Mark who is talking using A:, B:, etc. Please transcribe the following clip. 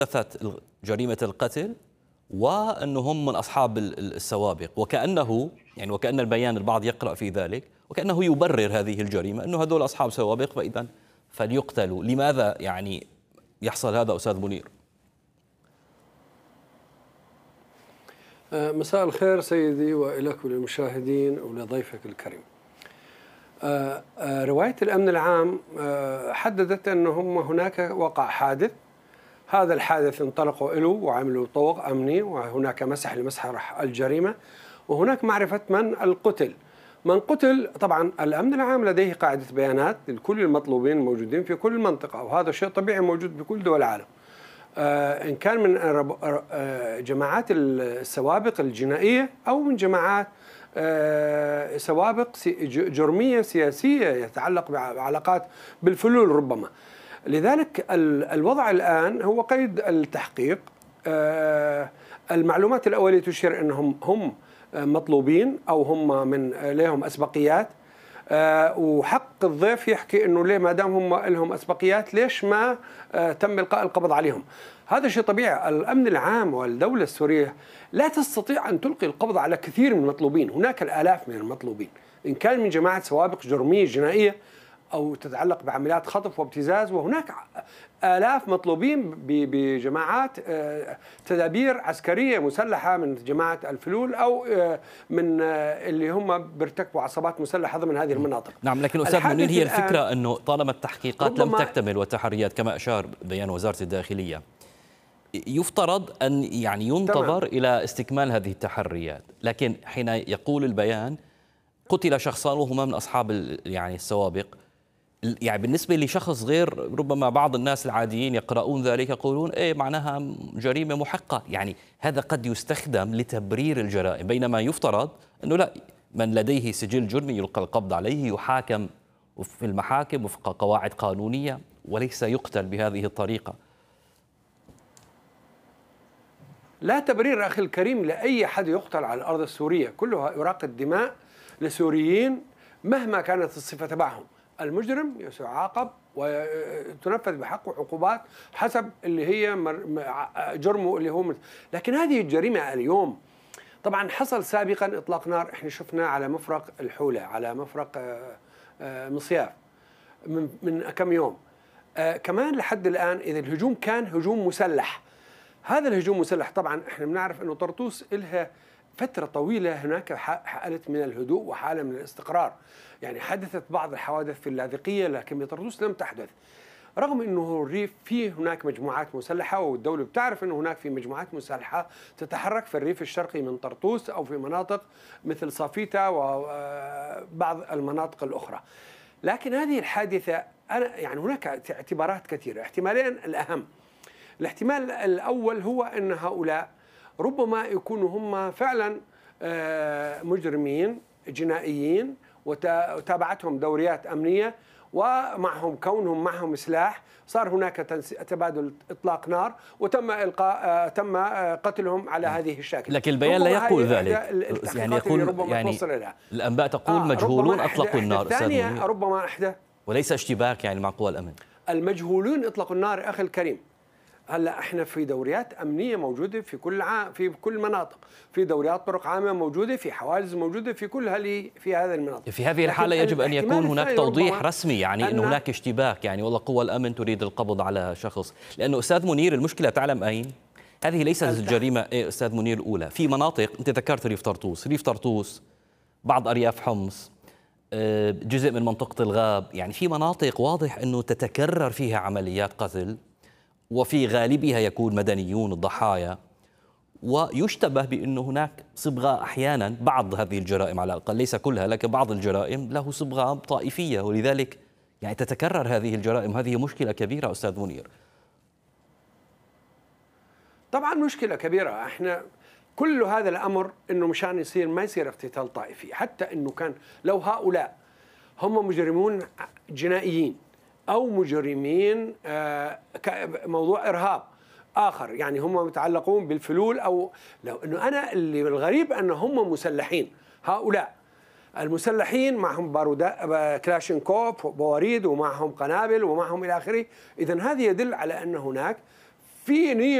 A: حدثت جريمة القتل وأنهم من أصحاب السوابق، وكأن البيان البعض يقرأ في ذلك وكأنه يبرر هذه الجريمة، أنه هذول أصحاب سوابق فإذا فليقتلوا. لماذا يحصل هذا أستاذ منير؟
B: مساء الخير سيدي وإليك وللمشاهدين ولضيفك الكريم. رواية الأمن العام حددت أنهم هناك وقع حادث، هذا الحادث انطلقوا له وعملوا طوق أمني، وهناك مسح لمسح الجريمة، وهناك معرفة من قتل. طبعا الأمن العام لديه قاعدة بيانات لكل المطلوبين الموجودين في كل منطقة، وهذا شيء طبيعي موجود بكل دول العالم. إن كان من جماعات السوابق الجنائية أو من جماعات سوابق جرمية سياسية يتعلق بعلاقات بالفلول ربما. لذلك الوضع الآن هو قيد التحقيق. المعلومات الأولية تشير أنهم هم مطلوبين أو هم من لهم أسبقيات، وحق الضيف يحكي أنه ليه ما دام هم لهم أسبقيات ليش ما تم إلقاء القبض عليهم. هذا شيء طبيعي. الأمن العام والدولة السورية لا تستطيع أن تلقي القبض على كثير من المطلوبين، هناك الآلاف من المطلوبين إن كان من جماعة سوابق جرمية جنائية أو تتعلق بعمليات خطف وابتزاز، وهناك آلاف مطلوبين بجماعات تدابير عسكرية مسلحة من جماعة الفلول أو من اللي هم بيرتكبوا عصابات مسلحة ضمن هذه المناطق.
A: نعم، لكن أستاذ منير هي الفكرة أنه طالما التحقيقات لم تكتمل والتحريات كما أشار بيان وزارة الداخلية، يفترض أن ينتظر تمام إلى استكمال هذه التحريات. لكن حين يقول البيان قتل شخصان وهما من أصحاب السوابق، بالنسبة لشخص غير ربما بعض الناس العاديين يقرؤون ذلك يقولون إيه معناها جريمة محقة، هذا قد يستخدم لتبرير الجرائم، بينما يفترض أنه لا، من لديه سجل جرمي يلقى القبض عليه، يحاكم في المحاكم وفق قواعد قانونية وليس يقتل بهذه الطريقة.
B: لا تبرير أخي الكريم لأي حد يقتل على الأرض السورية، كلها إراقة دماء لسوريين مهما كانت الصفة تبعهم. المجرم يعاقب وتنفذ بحقه عقوبات حسب اللي هي جرمه اللي هو لكن هذه الجريمة اليوم طبعا حصل سابقا إطلاق نار، احنا شفنا على مفرق الحولة، على مفرق مصياف من كم يوم. كمان لحد الآن إذا الهجوم كان هجوم مسلح، هذا الهجوم مسلح طبعا احنا بنعرف انه طرطوس لها فترة طويلة هناك حالة من الهدوء وحالة من الاستقرار، حدثت بعض الحوادث في اللاذقية لكن بطرطوس لم تحدث، رغم انه الريف فيه هناك مجموعات مسلحة، والدولة بتعرف انه هناك في مجموعات مسلحة تتحرك في الريف الشرقي من طرطوس او في مناطق مثل صافيتا وبعض المناطق الاخرى. لكن هذه الحادثة هناك اعتبارات كثيرة. احتمالين الأهم، الاحتمال الأول هو أن هؤلاء ربما يكونوا هم فعلا مجرمين جنائيين وتابعتهم دوريات أمنية، ومعهم كونهم معهم سلاح صار هناك تبادل إطلاق نار وتم تم قتلهم على هذه الشاكل.
A: لكن البيان لا يقول ذلك، يقول الأنباء تقول مجهولون أطلقوا النار.
B: الثانية ربما
A: وليس اشتباك مع قوى الأمن.
B: المجهولون اطلقوا النار أخي الكريم. هلا احنا في دوريات امنيه موجوده في كل المناطق، في دوريات طرق عامه موجوده، في حواجز موجوده في كل في هذه المناطق.
A: في هذه الحاله يجب ان يكون هناك توضيح رسمي، انه هناك اشتباك، والله قوى الامن تريد القبض على شخص. لانه استاذ منير المشكله تعلم اين؟ هذه ليست الجريمه استاذ منير الاولى. في مناطق انت ذكرت ريف طرطوس، بعض ارياف حمص، جزء من منطقه الغاب، في مناطق واضح انه تتكرر فيها عمليات قتل، وفي غالبها يكون مدنيون الضحايا، ويشتبه بأنه هناك صبغة أحيانا بعض هذه الجرائم على الأقل، ليس كلها لكن بعض الجرائم له صبغة طائفية، ولذلك تتكرر هذه الجرائم. هذه مشكلة كبيرة أستاذ منير.
B: طبعا مشكلة كبيرة. احنا كل هذا الأمر أنه مشان ما يصير اقتتال طائفي، حتى أنه كان لو هؤلاء هم مجرمون جنائيين أو مجرمين موضوع إرهاب آخر، هم متعلقون بالفلول، أو لو أنه أنا اللي الغريب أن هم مسلحين، هؤلاء المسلحين معهم بارودات كلاشينكوف وبواريد ومعهم قنابل ومعهم إلى آخره. إذن هذا يدل على أن هناك في نية